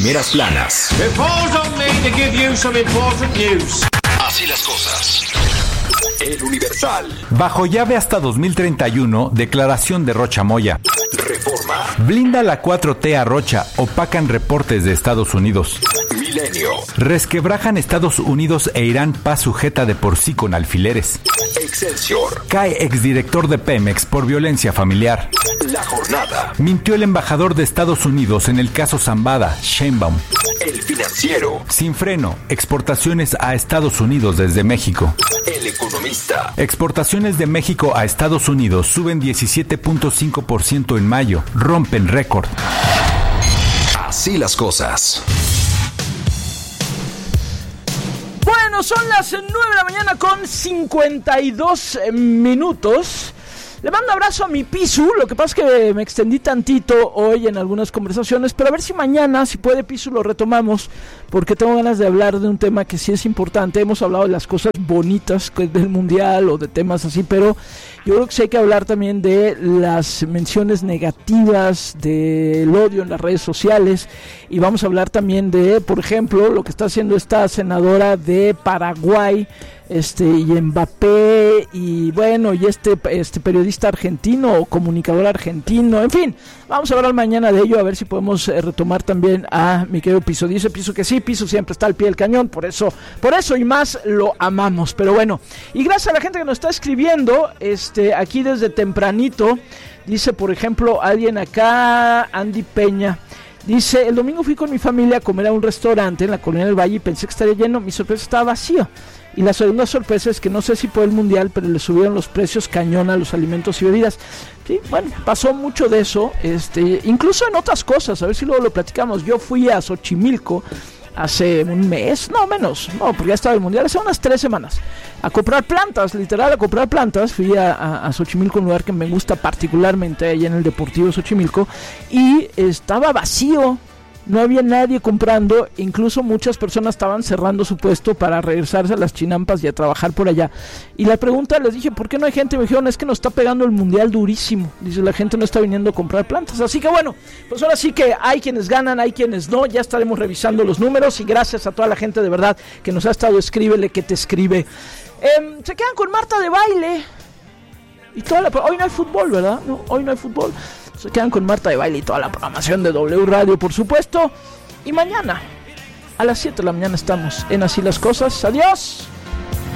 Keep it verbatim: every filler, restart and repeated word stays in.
primeras planas. It falls on me to give you some important news. Así las cosas. El Universal. Bajo llave hasta dos mil treinta y uno, declaración de Rocha Moya. Reforma. Blinda la cuatro T a Rocha, opacan reportes de Estados Unidos. Milenio. Resquebrajan Estados Unidos e Irán paz sujeta de por sí con alfileres. Excelsior. Cae exdirector de Pemex por violencia familiar. La Jornada. Mintió el embajador de Estados Unidos en el caso Zambada, Sheinbaum. El Financiero. Sin freno, exportaciones a Estados Unidos desde México. El Economista. Exportaciones de México a Estados Unidos suben diecisiete punto cinco por ciento en mayo, rompen récord. Así las cosas. Bueno, son las nueve de la mañana con cincuenta y dos minutos. Le mando abrazo a mi Pisu. Lo que pasa es que me extendí tantito hoy en algunas conversaciones, pero a ver si mañana, si puede Pisu, lo retomamos, porque tengo ganas de hablar de un tema que sí es importante. Hemos hablado de las cosas bonitas del mundial o de temas así, pero yo creo que sí hay que hablar también de las menciones negativas, del odio en las redes sociales, y vamos a hablar también de, por ejemplo, lo que está haciendo esta senadora de Paraguay, este y Mbappé, y bueno, y este este periodista argentino o comunicador argentino, en fin, vamos a hablar mañana de ello, a ver si podemos eh, retomar también a mi querido Piso. Dice Piso que sí, Piso siempre está al pie del cañón, por eso, por eso y más lo amamos. Pero bueno, y gracias a la gente que nos está escribiendo, este, aquí desde tempranito. Dice, por ejemplo, alguien acá, Andy Peña. Dice, el domingo fui con mi familia a comer a un restaurante en la Colonia del Valle y pensé que estaría lleno, mi sorpresa estaba vacío. Y la segunda sorpresa es que no sé si por el mundial, pero le subieron los precios cañón a los alimentos y bebidas. Sí, bueno, pasó mucho de eso, este, incluso en otras cosas, a ver si luego lo platicamos. Yo fui a Xochimilco hace un mes, no menos, no, porque ya estaba el mundial, hace unas tres semanas, a comprar plantas, literal a comprar plantas. Fui a, a, a Xochimilco, un lugar que me gusta particularmente, allá en el Deportivo Xochimilco, y estaba vacío. No había nadie comprando, incluso muchas personas estaban cerrando su puesto para regresarse a las chinampas y a trabajar por allá. Y la pregunta, les dije, ¿por qué no hay gente? Me dijeron, es que nos está pegando el mundial durísimo. Dice, la gente no está viniendo a comprar plantas. Así que bueno, pues ahora sí que hay quienes ganan, hay quienes no. Ya estaremos revisando los números y gracias a toda la gente de verdad que nos ha estado, escríbele que te escribe. Eh, se quedan con Marta de Baile. Y toda la, hoy no hay fútbol, ¿verdad? No, hoy no hay fútbol. Se quedan con Marta de Baile y toda la programación de W Radio, por supuesto. Y mañana, a las siete de la mañana estamos en Así las Cosas. ¡Adiós!